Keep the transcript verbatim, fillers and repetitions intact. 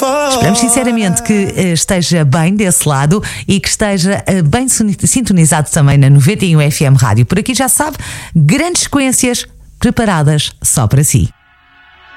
Esperamos sinceramente que esteja bem desse lado e que esteja bem sintonizado também na noventa e um F M Rádio. Por aqui já sabe, grandes sequências preparadas só para si.